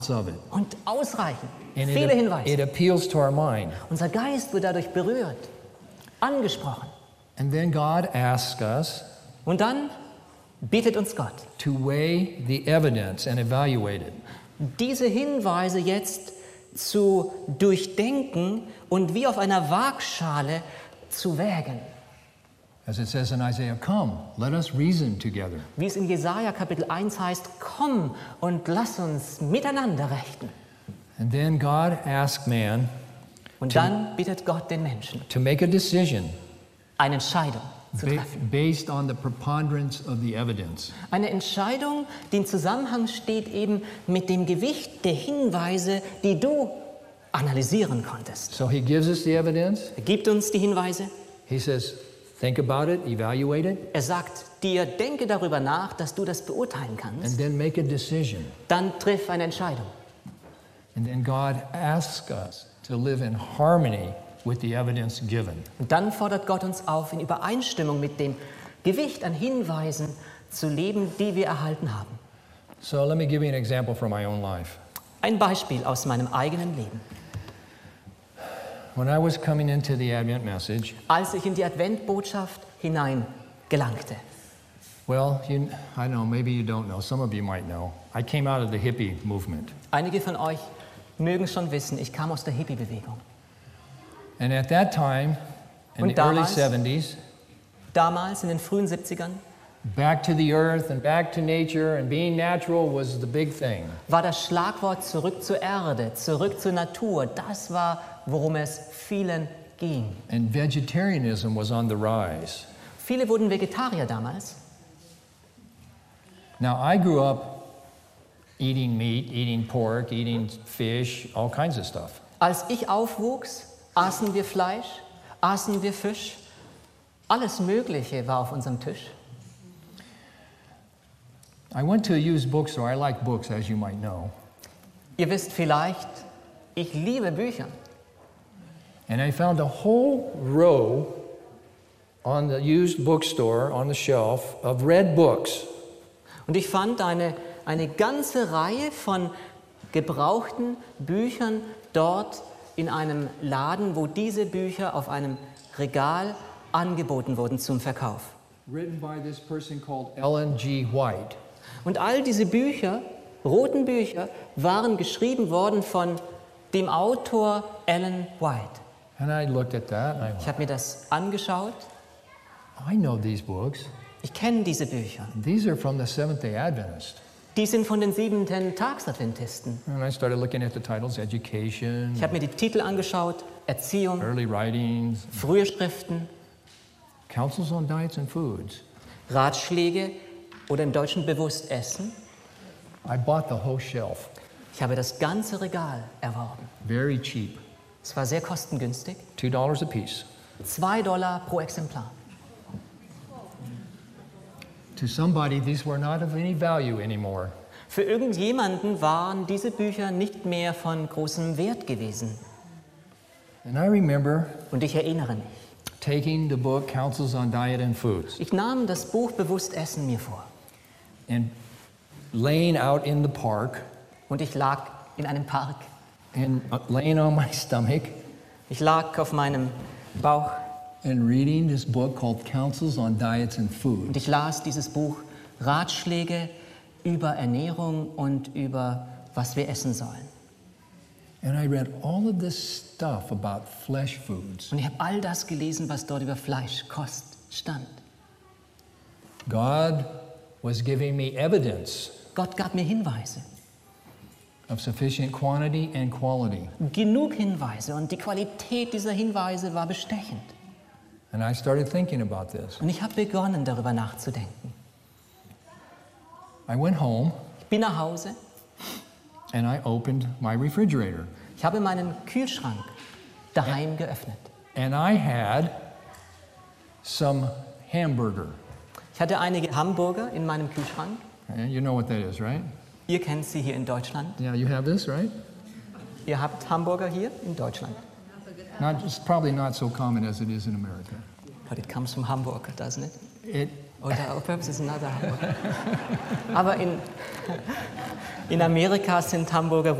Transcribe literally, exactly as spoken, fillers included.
of it. Und ausreichend. And Viele it, Hinweise. it appeals to our mind. Unser Geist wird dadurch berührt, angesprochen. And then God asks us Und dann bittet uns Gott, to weigh the evidence and evaluate it. diese Hinweise jetzt zu durchdenken und wie auf einer Waagschale zu wägen. As it says in Isaiah, come, let us reason together. Wie es in Jesaja Kapitel eins heißt, komm und lass uns miteinander rechten. And then God asks man Und dann bittet Gott den Menschen, to make a decision eine Entscheidung zu ba- treffen. based on the preponderance of the evidence. Eine Entscheidung, die im Zusammenhang steht eben mit dem Gewicht der Hinweise, die du analysieren konntest. So he gives us the evidence. Er gibt uns die Hinweise. He says, think about it, evaluate it, Er sagt dir, denke darüber nach, dass du das beurteilen and kannst. then make a decision. Dann triff eine Entscheidung. And then God asks us to live in harmony with the evidence given. Und dann fordert Gott uns auf, in Übereinstimmung mit dem Gewicht an Hinweisen zu leben, die wir erhalten haben. So let me give you an example from my own life. Ein Beispiel aus meinem eigenen Leben. When I was coming into the Advent message, Als ich in die Adventbotschaft hinein gelangte. well, you, I know, maybe you don't know, some of you might know. I came out of the hippie movement. Einige von euch mögen schon wissen, ich kam aus der Hippie-Bewegung. And at that time, in Und the early damals? seventies, Damals, in den frühen siebzigern, back to the earth and back to nature and being natural was the big thing. war das Schlagwort zurück zur Erde, zurück zur Natur. Das war, worum es vielen ging. And vegetarianism was on the rise. Viele wurden Vegetarier damals. Now, I grew up eating meat, eating pork, eating fish, all kinds of stuff. Als ich aufwuchs, aßen wir Fleisch, aßen wir Fisch. Alles Mögliche war auf unserem Tisch. I went to a used bookstore. I like books, as you might know. Ihr wisst vielleicht, ich liebe Bücher. And I found a whole row on the used bookstore on the shelf of red books. Und ich fand eine, eine ganze Reihe von gebrauchten Büchern dort in einem Laden, wo diese Bücher auf einem Regal angeboten wurden zum Verkauf. Written by this person called Ellen G. White. Und all diese Bücher, roten Bücher, waren geschrieben worden von dem Autor Ellen White. And I looked at that and I Ich went, habe mir das angeschaut. I know these books. Ich kenne diese Bücher. These are from the Seventh-day Adventist. Die sind von den siebenten Tagsadventisten. And I started looking at the titles, education, Ich habe mir die Titel angeschaut, Erziehung, early writings, frühe Schriften, counsels on diets and foods. Ratschläge oder im Deutschen bewusst Essen. I bought the whole shelf, Ich habe das ganze Regal erworben. very cheap, Es war sehr kostengünstig. two dollars a piece. Zwei Dollar pro Exemplar. To somebody, these were not of any value anymore. Für irgendjemanden waren diese Bücher nicht mehr von großem Wert gewesen. And I remember Und ich erinnere mich. taking the book Counsels on Diet and Foods Ich nahm das Buch Bewusst Essen mir vor. and laying out in the park Und ich lag in einem Park. and uh, laying on my stomach Ich lag auf meinem Bauch and reading this book called Counsels on Diets and und Food. ich las dieses Buch Ratschläge über Ernährung und über was wir essen sollen. And I read all of this stuff about flesh foods. Und ich habe all das gelesen, was dort über Fleischkost stand. God was giving me evidence Gott gab mir Hinweise, of sufficient quantity and quality. genug Hinweise, und die Qualität dieser Hinweise war bestechend. And I started thinking about this. Und ich habe begonnen, darüber nachzudenken. I went home Ich bin nach Hause, and I opened my refrigerator. ich habe meinen Kühlschrank daheim geöffnet. And I had some hamburger. Ich hatte einige Hamburger in meinem Kühlschrank. And you know what that is, right? Ihr kennt sie hier in Deutschland. Yeah, you have this, right? Ihr habt Hamburger hier in Deutschland. Not, it's probably not so common as it is in America. But it comes from Hamburg, doesn't it? It, Or perhaps it's another Hamburg. Aber in, In Amerika sind Hamburger